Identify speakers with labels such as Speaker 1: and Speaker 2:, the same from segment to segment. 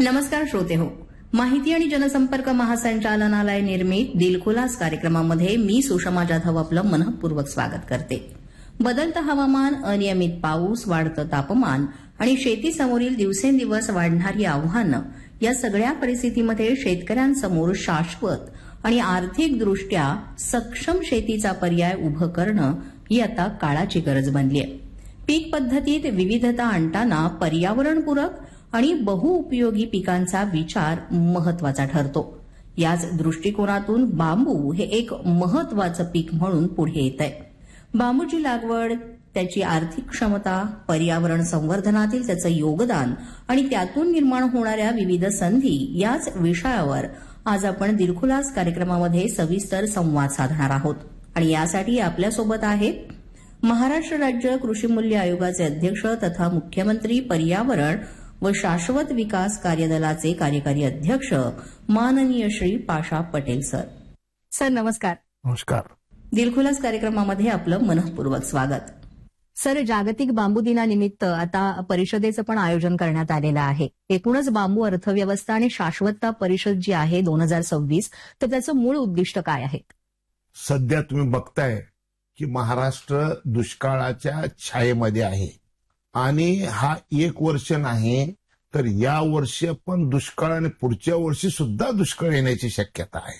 Speaker 1: नमस्कार श्रोते हो, माहिती आणि जनसंपर्क महासंचालनालय निर्मित दिलखुलास कार्यक्रमामध्ये मी सुषमा जाधव आपलं मनःपूर्वक स्वागत करते. बदलतं हवामान, अनियमित पाऊस, वाढतं तापमान आणि शेतीसमोरील दिवसेंदिवस वाढणारी आव्हानं या सगळ्या परिस्थितीमध्ये शेतकऱ्यांसमोर शाश्वत आणि आर्थिकदृष्ट्या सक्षम शेतीचा पर्याय उभं करणं ही आता काळाची गरज बनली आहे. पीक पद्धतीत विविधता आणताना पर्यावरणपूरक आणि बहुउपयोगी पिकांचा विचार महत्वाचा ठरतो. याच दृष्टिकोनातून बांबू हे एक महत्वाचं पीक म्हणून पुढे येत आहे. बांबूची लागवड, त्याची आर्थिक क्षमता, पर्यावरण संवर्धनातील त्याचं योगदान आणि त्यातून निर्माण होणाऱ्या विविध संधी याच विषयावर आज आपण दिलखुलास कार्यक्रमामध्ये सविस्तर संवाद साधणार आहोत. आणि यासाठी आपल्यासोबत आहेत महाराष्ट्र राज्य कृषी मूल्य आयोगाचे अध्यक्ष तथा मुख्यमंत्री पर्यावरण व शाश्वत विकास कार्यदलाचे कार्यकारी अध्यक्ष माननीय श्री पाशा पटेल सर. सर नमस्कार.
Speaker 2: नमस्कार.
Speaker 1: दिलखुलास कार्यक्रमामध्ये आपलं मनःपूर्वक स्वागत. सर, जागतिक बांबू दिनानिमित्त आता परिषदेचं पण आयोजन करण्यात आलेलं आहे. एकूणच बांबू अर्थव्यवस्था आणि शाश्वतता परिषद जी आहे 2026, तर त्याचं मूळ उद्दिष्ट काय आहे?
Speaker 2: सध्या तुम्ही बघताय की महाराष्ट्र दुष्काळाच्या छायेमध्ये आहे आणि हा एक वर्ष नाही तर या वर्षी पण दुष्काळ आणि पुढच्या वर्षी सुद्धा दुष्काळ येण्याची शक्यता आहे.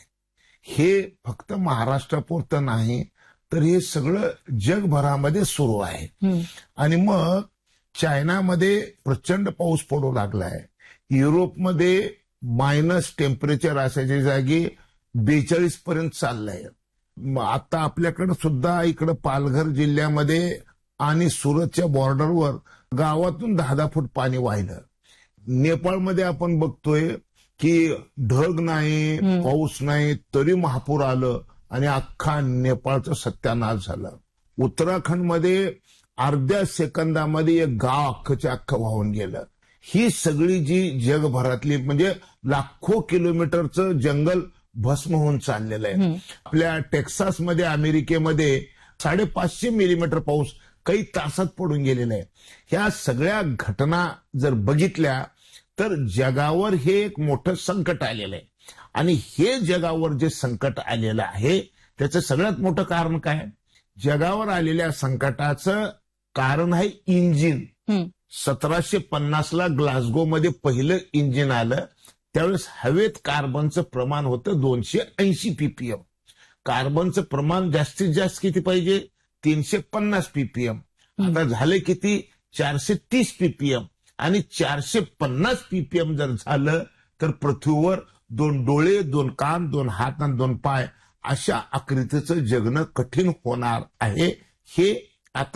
Speaker 2: हे फक्त महाराष्ट्रापुरतं नाही तर हे सगळं जगभरामध्ये सुरू आहे. आणि मग चायनामध्ये प्रचंड पाऊस पडू लागलाय. युरोपमध्ये मायनस टेम्परेचर असायच्या जागी 42 पर्यंत चाललंय. आता आपल्याकडे सुद्धा इकडे पालघर जिल्ह्यामध्ये आणि सुरतच्या बॉर्डरवर गावातून 10-10 फूट पाणी वाहिलं. नेपाळमध्ये आपण बघतोय की ढग नाही, पाऊस नाही, तरी महापूर आलं आणि अख्खा नेपाळचं सत्यानाश झालं. उत्तराखंडमध्ये अर्ध्या सेकंदामध्ये एक गाव अख्खच्या अख्खं वाहून गेलं. ही सगळी जी जगभरातली म्हणजे लाखो किलोमीटरचं जंगल भस्म होऊन चाललेलं आहे. आपल्या टेक्सासमध्ये अमेरिकेमध्ये 550 मिलीमीटर पाऊस काही तासात पडून गेलेला आहे. ह्या सगळ्या घटना जर बघितल्या तर जगावर हे एक मोठं संकट आलेलं आहे. आणि हे जगावर जे संकट आलेलं आहे त्याचं सगळ्यात मोठं कारण काय? जगावर आलेल्या संकटाचं कारण आहे इंजिन. 1750ला ग्लासगोमध्ये पहिलं इंजिन आलं. त्यावेळेस हवेत कार्बनचं प्रमाण होतं 280 ppm. कार्बनचं प्रमाण जास्तीत जास्त किती पाहिजे? 350 ppm. आता झाले किती? 430 ppm. आणि 450 ppm जर झालं तर पृथ्वीवर 2 डोळे, 2 कान, 2 हात आणि 2 पाय अशा आकृतीचं जगणं कठीण होणार आहे. हे